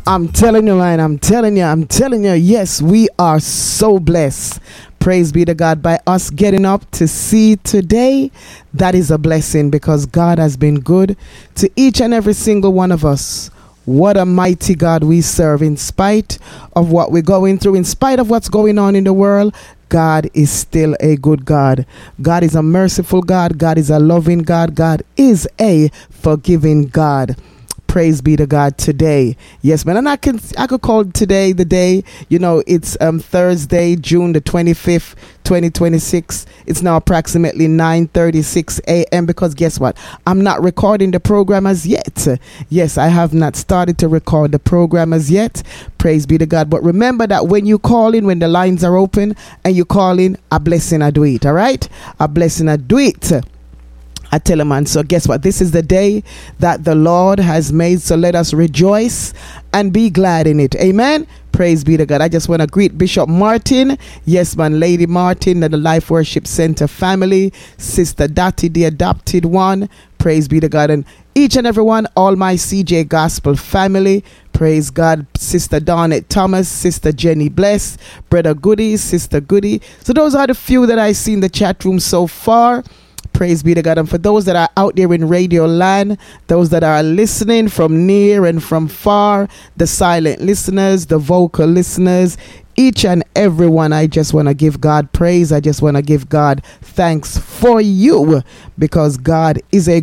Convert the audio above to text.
I'm telling you, man, I'm telling you, yes, we are so blessed. Praise be to God. By us getting up to see today, that is a blessing because God has been good to each and every single one of us. What a mighty God we serve. In spite of what we're going through, in spite of what's going on in the world, God is still a good God. God is a merciful God. God is a loving God. God is a forgiving God. Praise be to God today. Yes, man. And I could call today the day, it's Thursday, June the 25th, 2026. It's now approximately 9:36 a.m. because guess what? I'm not recording the program as yet. Yes, I have not started to record the program as yet. Praise be to God. But remember that when you call in, when the lines are open and you call in, a blessing I do it. All right? A blessing I do it. I tell him, man, so guess what? This is the day that the Lord has made. So let us rejoice and be glad in it. Amen. Praise be to God. I just want to greet Bishop Martin. Yes, man, Lady Martin and the Life Worship Center family. Sister Dottie, the adopted one. Praise be to God. And each and every one, all my CJ Gospel family. Praise God. Sister Donette Thomas, Sister Jenny Bless, Brother Goody, Sister Goody. So those are the few that I see in the chat room so far. Praise be to God. And for those that are out there in radio land, those that are listening from near and from far, the silent listeners, the vocal listeners, each and every one, I just want to give God praise. I just want to give God thanks for you because God is a